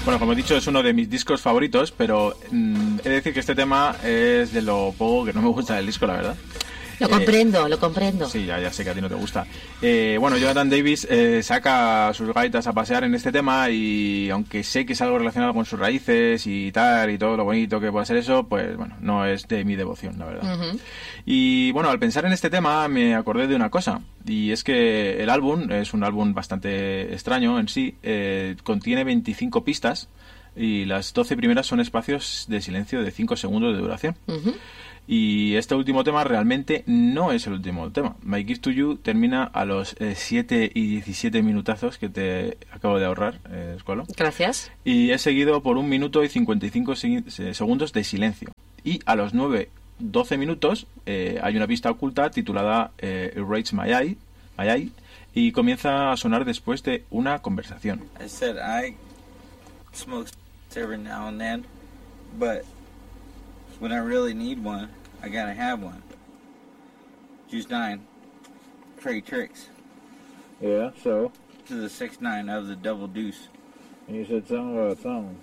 Bueno, como he dicho, es uno de mis discos favoritos, pero he de decir que este tema es de lo poco que no me gusta del disco, la verdad. Lo comprendo. Sí, ya sé que a ti no te gusta. Bueno, Jonathan Davis saca sus gaitas a pasear en este tema y aunque sé que es algo relacionado con sus raíces y tal y todo lo bonito que puede ser eso, pues bueno, no es de mi devoción, la verdad. Uh-huh. Y bueno, al pensar en este tema me acordé de una cosa, y es que el álbum es un álbum bastante extraño en sí, contiene 25 pistas y las 12 primeras son espacios de silencio de 5 segundos de duración. Uh-huh. Y este último tema realmente no es el último tema. My Gift to You termina a los 7 y 17 minutazos que te acabo de ahorrar, Escolo. Gracias. Y es seguido por 1 minuto y 55 segundos de silencio. Y a los 12 minutos hay una pista oculta titulada Erase My Eye, y comienza a sonar después de una conversación. I said I smoke every now and then, but when I really need one, I gotta have one. Juice 9, Trey Tricks. Yeah, so? To the 6-9 of the Double Deuce. And you said something about something.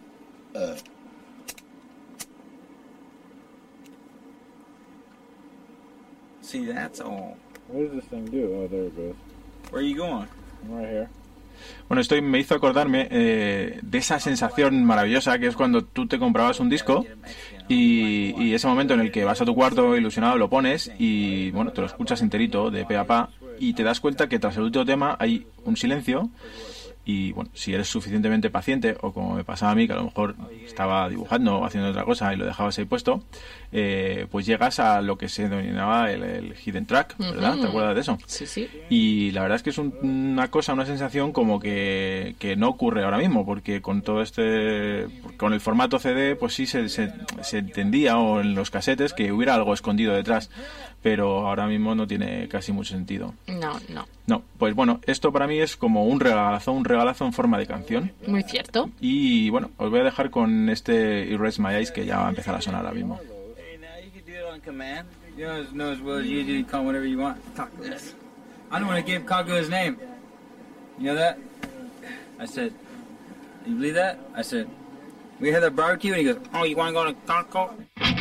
See, that's all. What does this thing do? Oh, there it goes. Where are you going? I'm right here. Bueno, esto me hizo acordarme de esa sensación maravillosa que es cuando tú te comprabas un disco y ese momento en el que vas a tu cuarto ilusionado, lo pones y bueno, te lo escuchas enterito de pe a pa y te das cuenta que tras el último tema hay un silencio. Y bueno, si eres suficientemente paciente, o como me pasaba a mí, que a lo mejor estaba dibujando o haciendo otra cosa y lo dejabas ahí puesto, pues llegas a lo que se denominaba el hidden track, ¿verdad? ¿Te acuerdas de eso? Sí, sí. Y la verdad es que es una sensación como que no ocurre ahora mismo, porque con todo con el formato CD, pues sí se entendía, o en los casetes, que hubiera algo escondido detrás, pero ahora mismo no tiene casi mucho sentido. No, pues bueno, esto para mí es como un regalazo en forma de canción. Muy cierto. Y bueno, os voy a dejar con este Erase My Eyes, que ya va a empezar a sonar ahora mismo. Hey, now you can do it on command. You know as well as you do, you call whatever you want. Taco this. I don't want to give Kaku his name. You know that? I said, you believe that? I said, we had the barbecue, and he goes, oh, you want to go to Taco?